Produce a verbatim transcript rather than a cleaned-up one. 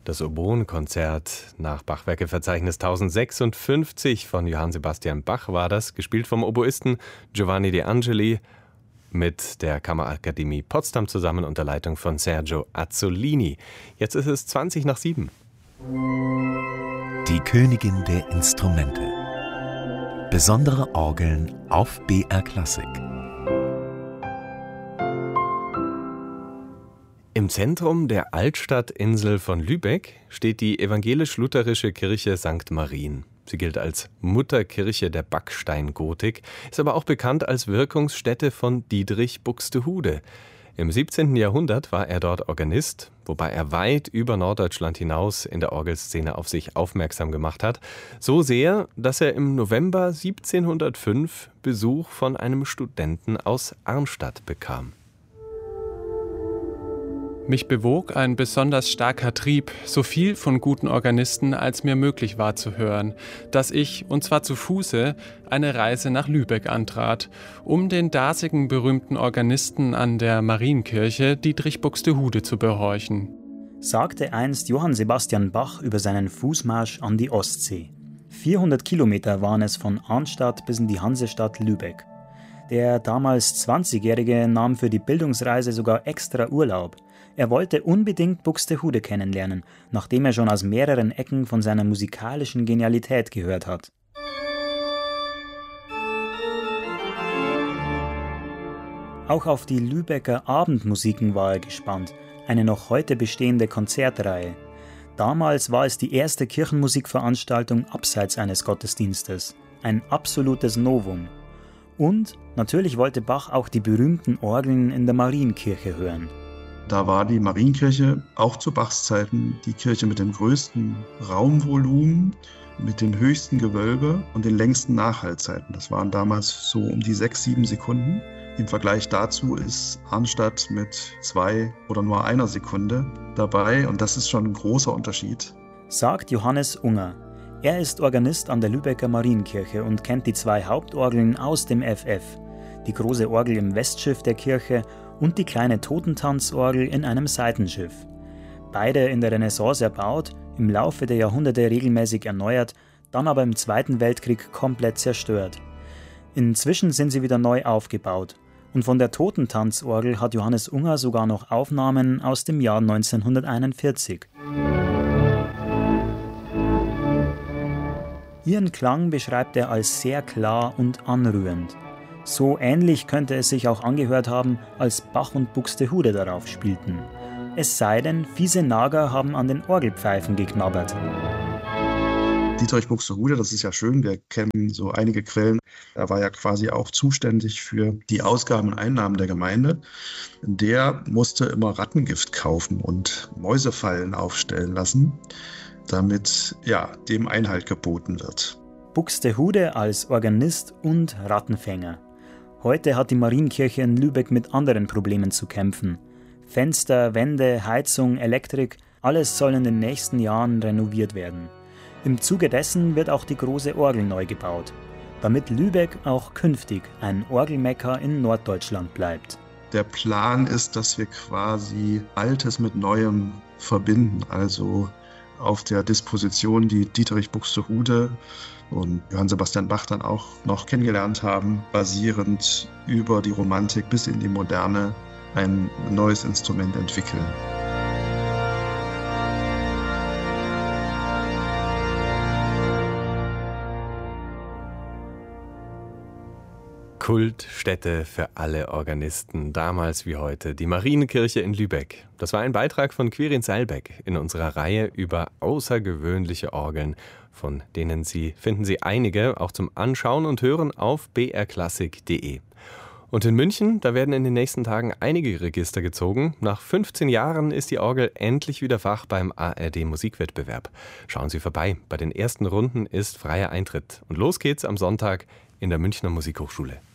Das Oboenkonzert nach Bachwerkeverzeichnis tausendsechsundfünfzig von Johann Sebastian Bach war das, gespielt vom Oboisten Giovanni De Angeli mit der Kammerakademie Potsdam zusammen unter Leitung von Sergio Azzolini. Jetzt ist es zwanzig nach sieben. Die Königin der Instrumente. Besondere Orgeln auf B R Klassik. Im Zentrum der Altstadtinsel von Lübeck steht die evangelisch-lutherische Kirche Sankt Marien. Sie gilt als Mutterkirche der Backsteingotik, ist aber auch bekannt als Wirkungsstätte von Dietrich Buxtehude. Im siebzehnten Jahrhundert war er dort Organist, wobei er weit über Norddeutschland hinaus in der Orgelszene auf sich aufmerksam gemacht hat. So sehr, dass er im November siebzehnhundertfünf Besuch von einem Studenten aus Arnstadt bekam. Mich bewog ein besonders starker Trieb, so viel von guten Organisten als mir möglich war zu hören, dass ich, und zwar zu Fuße, eine Reise nach Lübeck antrat, um den dasigen berühmten Organisten an der Marienkirche Dietrich Buxtehude zu behorchen. Sagte einst Johann Sebastian Bach über seinen Fußmarsch an die Ostsee. vierhundert Kilometer waren es von Arnstadt bis in die Hansestadt Lübeck. Der damals zwanzigjährige nahm für die Bildungsreise sogar extra Urlaub. Er wollte unbedingt Buxtehude kennenlernen, nachdem er schon aus mehreren Ecken von seiner musikalischen Genialität gehört hat. Auch auf die Lübecker Abendmusiken war er gespannt, eine noch heute bestehende Konzertreihe. Damals war es die erste Kirchenmusikveranstaltung abseits eines Gottesdienstes, ein absolutes Novum. Und natürlich wollte Bach auch die berühmten Orgeln in der Marienkirche hören. Da war die Marienkirche auch zu Bachs Zeiten die Kirche mit dem größten Raumvolumen, mit dem höchsten Gewölbe und den längsten Nachhallzeiten. Das waren damals so um die sechs, sieben Sekunden. Im Vergleich dazu ist Arnstadt mit zwei oder nur einer Sekunde dabei und das ist schon ein großer Unterschied. Sagt Johannes Unger. Er ist Organist an der Lübecker Marienkirche und kennt die zwei Hauptorgeln aus dem F F. Die große Orgel im Westschiff der Kirche und die kleine Totentanzorgel in einem Seitenschiff. Beide in der Renaissance erbaut, im Laufe der Jahrhunderte regelmäßig erneuert, dann aber im Zweiten Weltkrieg komplett zerstört. Inzwischen sind sie wieder neu aufgebaut. Und von der Totentanzorgel hat Johannes Unger sogar noch Aufnahmen aus dem Jahr neunzehnhunderteinundvierzig. Ihren Klang beschreibt er als sehr klar und anrührend. So ähnlich könnte es sich auch angehört haben, als Bach und Buxtehude darauf spielten. Es sei denn, fiese Nager haben an den Orgelpfeifen geknabbert. Dietrich Buxtehude, das ist ja schön, wir kennen so einige Quellen. Er war ja quasi auch zuständig für die Ausgaben und Einnahmen der Gemeinde. Der musste immer Rattengift kaufen und Mäusefallen aufstellen lassen, damit ja, dem Einhalt geboten wird. Buxtehude als Organist und Rattenfänger. Heute hat die Marienkirche in Lübeck mit anderen Problemen zu kämpfen. Fenster, Wände, Heizung, Elektrik, alles soll in den nächsten Jahren renoviert werden. Im Zuge dessen wird auch die große Orgel neu gebaut, damit Lübeck auch künftig ein Orgelmekka in Norddeutschland bleibt. Der Plan ist, dass wir quasi Altes mit Neuem verbinden, also auf der Disposition, die Dietrich Buxtehude und Johann Sebastian Bach dann auch noch kennengelernt haben, basierend über die Romantik bis in die Moderne ein neues Instrument entwickeln. Kultstätte für alle Organisten, damals wie heute, die Marienkirche in Lübeck. Das war ein Beitrag von Quirin Seilbeck in unserer Reihe über außergewöhnliche Orgeln, von denen Sie finden Sie einige auch zum Anschauen und Hören auf b r klassik punkt d e. Und in München, da werden in den nächsten Tagen einige Register gezogen. Nach fünfzehn Jahren ist die Orgel endlich wieder Fach beim A R D-Musikwettbewerb. Schauen Sie vorbei, bei den ersten Runden ist freier Eintritt. Und los geht's am Sonntag in der Münchner Musikhochschule.